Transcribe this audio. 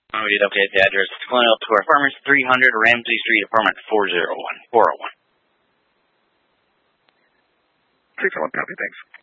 Oh, you'd update the address. Colonial Tour Farmers, 300 Ramsey Street, apartment 401. 401. 601, copy, thanks.